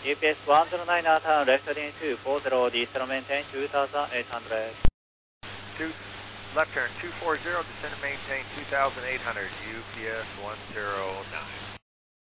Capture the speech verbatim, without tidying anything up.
G P S one zero nine turn left heading two four zero, descend maintain two thousand eight hundred. Two, left turn two four zero, descend and maintain two thousand eight hundred, U P S one zero nine.